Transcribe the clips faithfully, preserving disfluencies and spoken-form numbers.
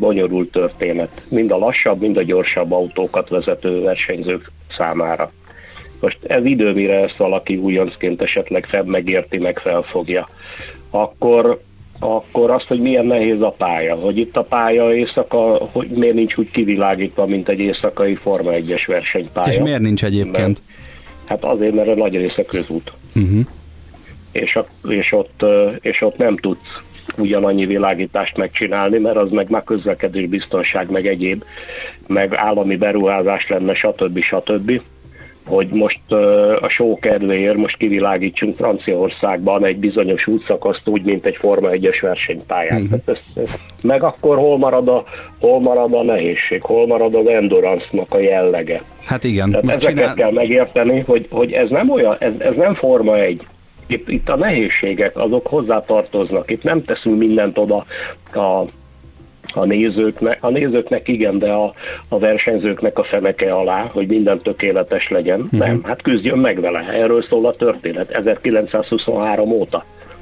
bonyolult történet. Mind a lassabb, mind a gyorsabb autókat vezető versenyzők számára. Most ez idő, mire ezt valaki újoncként esetleg fel megérti, meg felfogja. Akkor, akkor azt, hogy milyen nehéz a pálya, hogy itt a pálya éjszaka, hogy miért nincs úgy kivilágítva, mint egy éjszakai Forma egyes versenypálya. És miért nincs egyébként? Mert, hát azért, mert a nagy része közút. Uh-huh. És, a, és, ott, és ott nem tudsz ugyanannyi világítást megcsinálni, mert az meg már közlekedés biztonság, meg egyéb, meg állami beruházás lenne, stb. stb. Hogy most uh, a show kedvéért most kivilágítsunk Franciaországban egy bizonyos útszakaszt úgy, mint egy Forma egyes versenypályán. Uh-huh. Ez, ez, meg akkor hol marad, a, hol marad a nehézség, hol marad az endurance-nak a jellege. Hát igen. Tehát ezeket csinál... kell megérteni, hogy, hogy ez nem olyan, ez, ez nem Forma egy. Itt, itt a nehézségek, azok hozzátartoznak. Itt nem teszünk mindent oda a A nézőknek, a nézőknek igen, de a, a versenyzőknek a feneke alá, hogy minden tökéletes legyen. Uh-huh. Nem, hát küzdjön meg vele. Erről szól a történet ezerkilencszázhuszonhárom óta.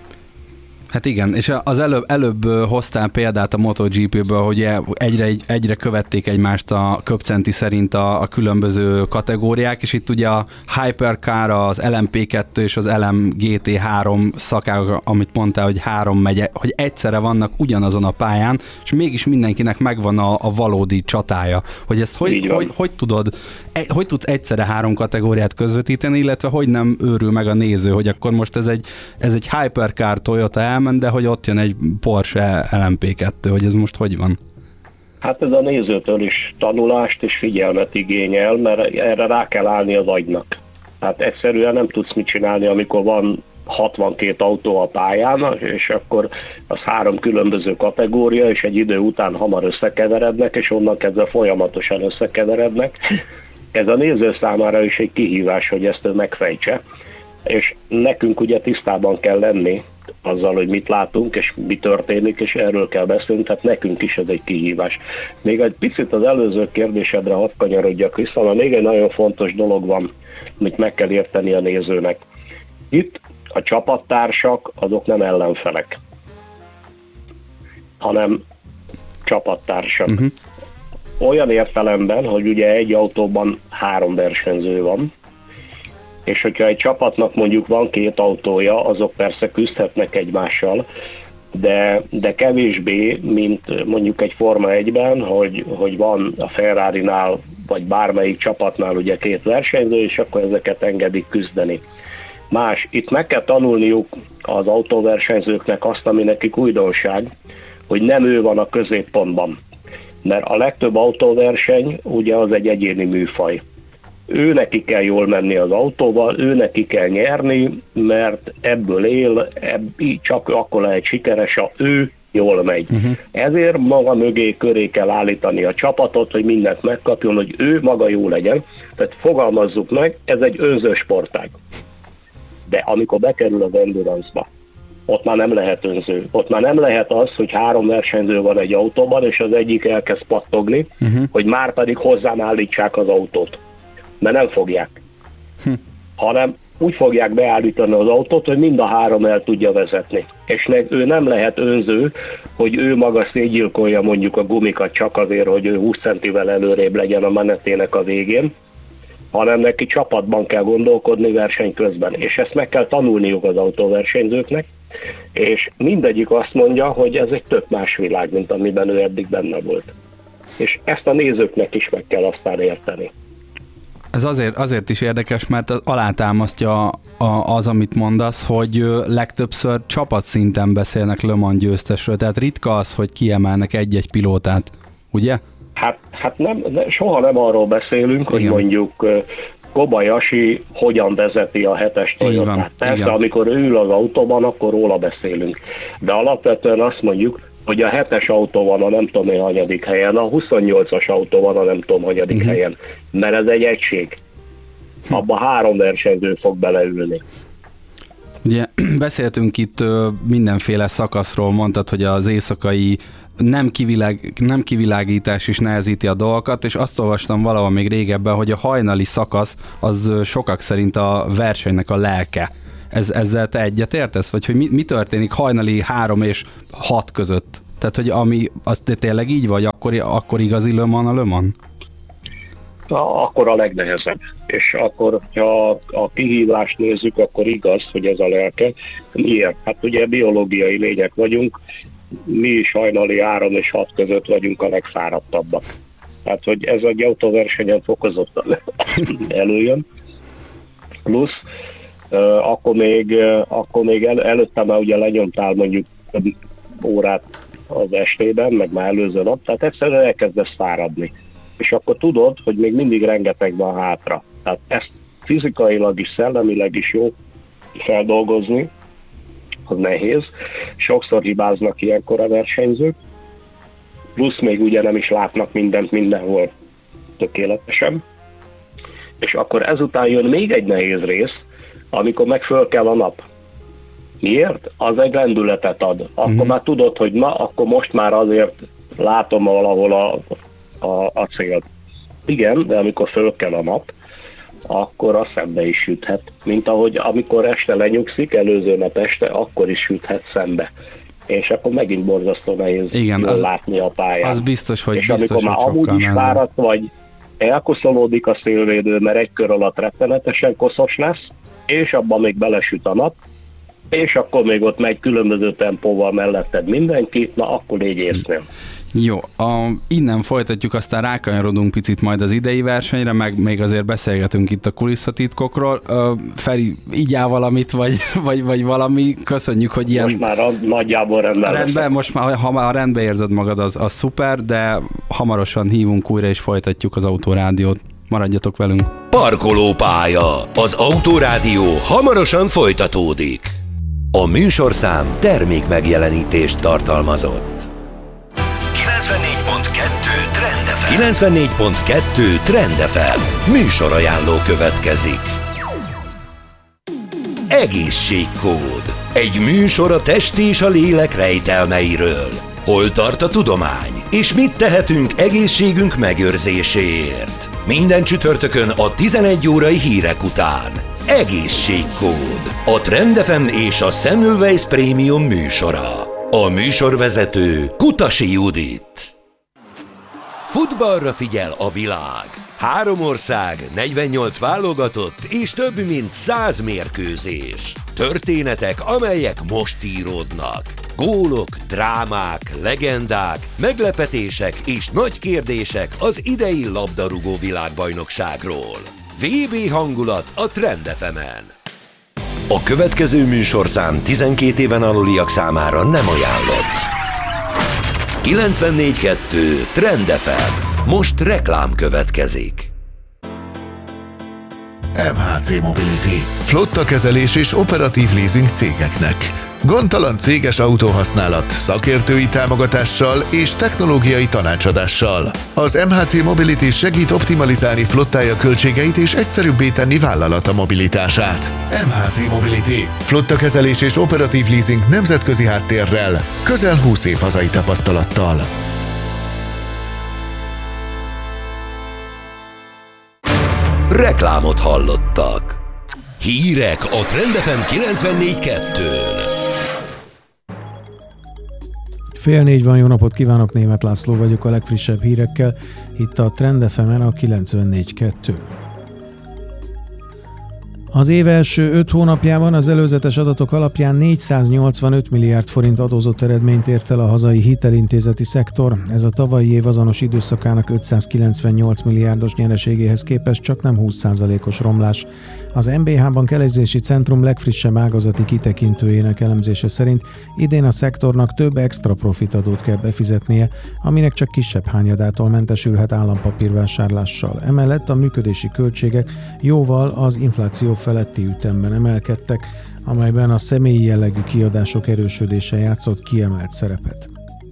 Hát igen, és az előbb, előbb hoztál példát a MotoGP-ből, hogy egyre, egyre követték egymást a köpcenti szerint a, a különböző kategóriák, és itt ugye a Hypercar, az el em pé kettő és az el em gé té három szakák, amit mondtál, hogy három megye, hogy egyszerre vannak ugyanazon a pályán, és mégis mindenkinek megvan a, a valódi csatája. Hogy ezt hogy, hogy, hogy tudod, hogy tudsz egyszerre három kategóriát közvetíteni, illetve hogy nem őrül meg a néző, hogy akkor most ez egy, ez egy Hypercar Toyota elment, de hogy ott jön egy Porsche el em pé kettő, hogy ez most hogy van? Hát ez a nézőtől is tanulást és figyelmet igényel, mert erre rá kell állni az agynak. Hát egyszerűen nem tudsz mit csinálni, amikor van hatvankét autó a pályán, és akkor az három különböző kategória, és egy idő után hamar összekeverednek, és onnan kezdve folyamatosan összekeverednek. Ez a néző számára is egy kihívás, hogy ezt ő megfejtse, és nekünk ugye tisztában kell lenni azzal, hogy mit látunk, és mi történik, és erről kell beszélni, tehát nekünk is ez egy kihívás. Még egy picit az előző kérdésedre hadd kanyarodjak vissza, mert még egy nagyon fontos dolog van, amit meg kell érteni a nézőnek. Itt a csapattársak, azok nem ellenfelek, hanem csapattársak. Uh-huh. Olyan értelemben, hogy ugye egy autóban három versenyző van, és hogyha egy csapatnak mondjuk van két autója, azok persze küzdhetnek egymással, de, de kevésbé, mint mondjuk egy Forma egyben, hogy, hogy van a Ferrarinál, vagy bármelyik csapatnál ugye két versenyző, és akkor ezeket engedik küzdeni. Más, itt meg kell tanulniuk az autóversenyzőknek azt, ami nekik újdonság, hogy nem ő van a középpontban. Mert a legtöbb autóverseny ugye az egy egyéni műfaj. Ő neki kell jól menni az autóval, ő neki kell nyerni, mert ebből él, ebb, csak akkor lehet sikeres, ha ő jól megy. Uh-huh. Ezért maga mögé köré kell állítani a csapatot, hogy mindent megkapjon, hogy ő maga jó legyen. Tehát fogalmazzuk meg, ez egy önző sportág. De amikor bekerül az endurance-ba, ott már nem lehet önző. Ott már nem lehet az, hogy három versenyző van egy autóban, és az egyik elkezd pattogni, uh-huh. hogy már pedig hozzám állítsák az autót. Mert nem fogják. Hm. Hanem úgy fogják beállítani az autót, hogy mind a három el tudja vezetni. És ne, ő nem lehet önző, hogy ő maga szétgyilkolja mondjuk a gumikat csak azért, hogy ő húsz centivel előrébb legyen a menetének a végén, hanem neki csapatban kell gondolkodni verseny közben. És ezt meg kell tanulniuk az autóversenyzőknek, és mindegyik azt mondja, hogy ez egy tök más világ, mint amiben ő eddig benne volt. És ezt a nézőknek is meg kell aztán érteni. Ez azért, azért is érdekes, mert alátámasztja az, amit mondasz, hogy legtöbbször csapatszinten beszélnek Le Mans győztesről, tehát ritka az, hogy kiemelnek egy-egy pilótát, ugye? Hát, hát nem, soha nem arról beszélünk, igen, hogy mondjuk Kobayashi hogyan vezeti a hetes Toyotát. Persze, igen, amikor ő ül az autóban, akkor róla beszélünk. De alapvetően azt mondjuk, hogy a hetes autó van a nem tudom én hanyadik helyen, a huszonnyolcas autó van a nem tudom hanyadik uh-huh. helyen, mert ez egy egység. Abba három versenyző fog beleülni. Ugye beszéltünk itt mindenféle szakaszról, mondtad, hogy az éjszakai nem, kivilág, nem kivilágítás is nehezíti a dolgokat, és azt olvastam valahol még régebben, hogy a hajnali szakasz az sokak szerint a versenynek a lelke. Ez, ezzel te egyet értesz? Vagy hogy mi, mi történik hajnali három és hat között? Tehát, hogy ami, az tényleg így vagy, akkor, akkor igazi Le Mans a Le Mans? Akkor a legnehezebb. És akkor, ha a kihívást nézzük, akkor igaz, hogy ez a lelke. Miért? Hát ugye biológiai lények vagyunk, mi is hajnali három és hat között vagyunk a legfáradtabbak. Tehát, hogy ez egy autóversenyen fokozottan előjön. Plusz, uh, akkor még, uh, akkor még el, előtte már ugye lenyomtál mondjuk órát az estében, meg már előző nap, tehát egyszerűen elkezdesz fáradni. És akkor tudod, hogy még mindig rengeteg van hátra. Tehát ezt fizikailag is, szellemileg is jó feldolgozni, az nehéz. Sokszor hibáznak ilyenkor a versenyzők, plusz még ugye nem is látnak mindent mindenhol tökéletesen. És akkor ezután jön még egy nehéz rész, amikor meg föl kell a nap. Miért? Az egy rendületet ad. Akkor mm-hmm. már tudod, hogy na, akkor most már azért látom valahol a, a, a célt. Igen, de amikor föl kell a nap, akkor a szembe is süthet. Mint ahogy amikor este lenyugszik, előző nap este, akkor is süthet szembe. És akkor megint borzasztó nehéz igen, jól az, látni a pályán. Az biztos, hogy és biztos, amikor már hogy amúgy is fáradt vagy, elkoszolódik a szélvédő, mert egy kör alatt rettenetesen koszos lesz, és abban még belesüt a nap, és akkor még ott megy különböző tempóval melletted mindenki, na akkor légy észnél. Jó, a, innen folytatjuk, aztán rákanyarodunk picit majd az idei versenyre, meg még azért beszélgetünk itt a kulisszatitkokról. Feri, igyál valamit, vagy, vagy, vagy valami, köszönjük, hogy ilyen... Most már a, nagyjából rendben. Rendben, most már, ha már rendbe érzed magad, az, az szuper, de hamarosan hívunk újra, és folytatjuk az Autorádiót. Maradjatok velünk. Parkolópálya. Az Autorádió hamarosan folytatódik. A műsorszám termék megjelenítést tartalmazott. kilencvennégy pont kettő Trend ef em. kilencvennégy pont kettő Trend ef em. Műsorajánló következik. Egészségkód. Egy műsor a test és a lélek rejtelmeiről. Hol tart a tudomány? És mit tehetünk egészségünk megőrzéséért? Minden csütörtökön a tizenegy órai hírek után. Egészségkód. A Trend ef em és a Semmelweis Prémium műsora. A műsorvezető Kutasi Judit. Futballra figyel a világ. Három ország, negyvennyolc válogatott és több mint száz mérkőzés. Történetek, amelyek most íródnak. Gólok, drámák, legendák, meglepetések és nagy kérdések az idei labdarúgó világbajnokságról. vé bé hangulat a Trend ef emen. A következő műsorszám tizenkét éven aluliak számára nem ajánlott. kilencvennégy kettő Trend ef em. Most reklám következik. em há cé Mobility. Flotta kezelés és operatív leasing cégeknek. Gondtalan céges autóhasználat, szakértői támogatással és technológiai tanácsadással. Az em há cé Mobility segít optimalizálni flottája költségeit és egyszerűbbé tenni vállalata mobilitását. em há cé Mobility. Flotta kezelés és operatív leasing nemzetközi háttérrel, közel húsz év hazai tapasztalattal. Reklámot hallottak. Hírek a Trend ef em kilencvennégy kettőn. Fél négy van, jó napot kívánok, Németh László vagyok a legfrissebb hírekkel, itt a Trend ef emen a kilencvennégy kettő. Az év első öt hónapjában az előzetes adatok alapján négyszáznyolcvanöt milliárd forint adózott eredményt ért el a hazai hitelintézeti szektor. Ez a tavalyi év azonos időszakának ötszázkilencvennyolc milliárdos nyereségéhez képest csak nem húsz százalékos romlás. Az em bé há Bank elemzési centrum legfrissebb ágazati kitekintőjének elemzése szerint idén a szektornak több extra profitadót kell befizetnie, aminek csak kisebb hányadától mentesülhet állampapírvásárlással. Emellett a működési költségek jóval az infláció feletti ütemben emelkedtek, amelyben a személyi jellegű kiadások erősödése játszott kiemelt szerepet.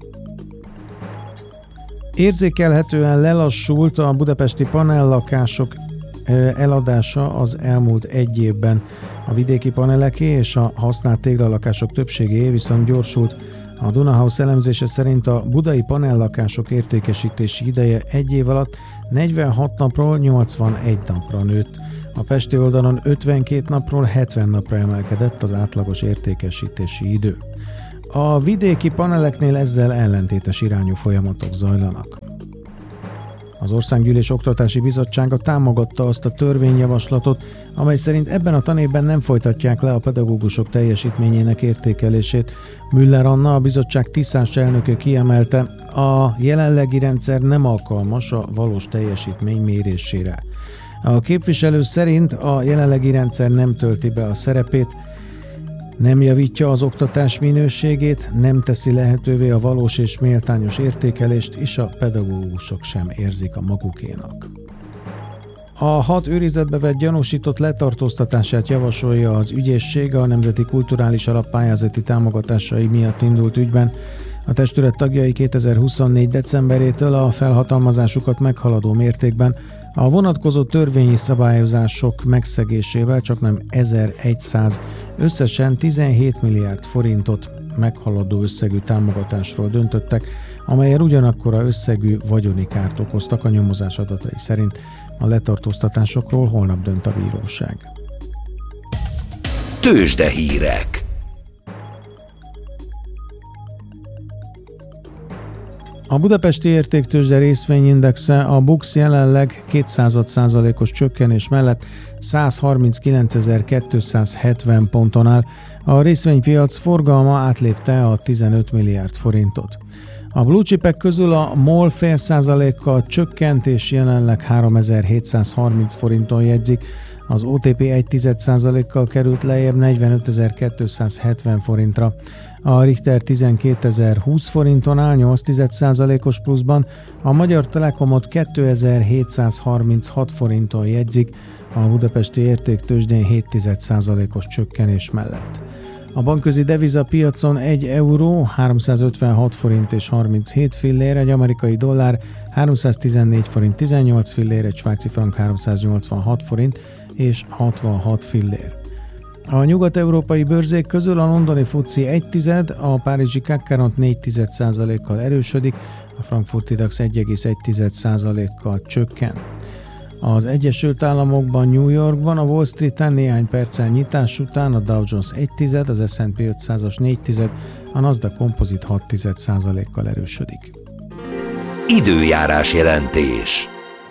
Érzékelhetően lelassult a budapesti panellakások eladása az elmúlt egy évben. A vidéki paneleké és a használt téglalakások többségé viszont gyorsult. A Dunahouse elemzése szerint a budai panellakások értékesítési ideje egy év alatt negyvenhat napról nyolcvanegy napra nőtt. A pesti oldalon ötvenkét napról hetven napra emelkedett az átlagos értékesítési idő. A vidéki paneleknél ezzel ellentétes irányú folyamatok zajlanak. Az Országgyűlés Oktatási Bizottsága támogatta azt a törvényjavaslatot, amely szerint ebben a tanévben nem folytatják le a pedagógusok teljesítményének értékelését. Müller Anna, a bizottság tisztás elnöke kiemelte, a jelenlegi rendszer nem alkalmas a valós teljesítmény mérésére. A képviselő szerint a jelenlegi rendszer nem tölti be a szerepét, nem javítja az oktatás minőségét, nem teszi lehetővé a valós és méltányos értékelést, és a pedagógusok sem érzik a magukénak. A hat őrizetbe vett gyanúsított letartóztatását javasolja az ügyészség a Nemzeti Kulturális Alap pályázati támogatásai miatt indult ügyben. A testület tagjai kétezer-huszonnégy decemberétől a felhatalmazásukat meghaladó mértékben a vonatkozó törvényi szabályozások megszegésével csaknem ezerszáz, összesen tizenhét milliárd forintot meghaladó összegű támogatásról döntöttek, amellyel ugyanakkora összegű vagyoni kárt okoztak a nyomozás adatai szerint. A letartóztatásokról holnap dönt a bíróság. Tőzsdehírek. A budapesti értéktőzsde részvényindexe, a BUX jelenleg kétszáz százalékos csökkenés mellett száz harminckilencezer-kétszázhetven ponton áll. A részvénypiac forgalma átlépte a tizenöt milliárd forintot. A blue chipek közül a MOL fél százalékkal csökkent, és jelenleg háromezer-hétszázharminc forinton jegyzik. Az o té pé egy tized százalékkal került lejjebb negyvenötezer-kétszázhetven forintra. A Richter tizenkétezer-húsz forinton áll nyolc tized százalékos pluszban, a Magyar Telekomot kétezer-hétszázharminchat forinton jegyzik, a budapesti értéktőzsdén hét tized százalékos csökkenés mellett. A bankközi devizapiacon egy euró háromszázötvenhat forint és harminchét fillér, egy amerikai dollár háromszáztizennégy forint tizennyolc fillér, egy svájci frank háromszáznyolcvanhat forint és hatvanhat fillér. A nyugat-európai bőrzék közül a londoni fuci egy tized, a párizsi cé á cé négy tized százalékkal erősödik, a frankfurti DAX egy egész egy tized százalékkal csökken. Az Egyesült Államokban, New Yorkban, a Wall Streeten néhány perccel nyitás után a Dow Jones egy tized, az es and pé ötszázas négy tized, a Nasdaq Composite hat tized százalékkal erősödik. Időjárás jelentés.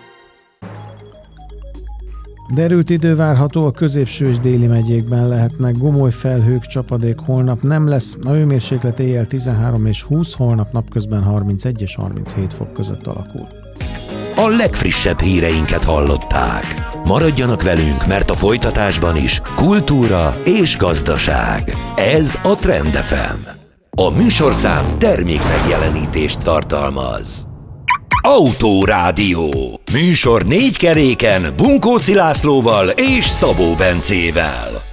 Derült idő várható, a középső és déli megyékben lehetnek gomoly felhők, csapadék, holnap nem lesz, a hőmérséklet éjjel tizenhárom és húsz, holnap napközben harmincegy és harminchét fok között alakul. A legfrissebb híreinket hallották. Maradjanak velünk, mert a folytatásban is kultúra és gazdaság. Ez a Trend ef em. A műsorszám termék megjelenítést tartalmaz. Autorádió. Műsor négy keréken Bunkóci Lászlóval és Szabó Bencével.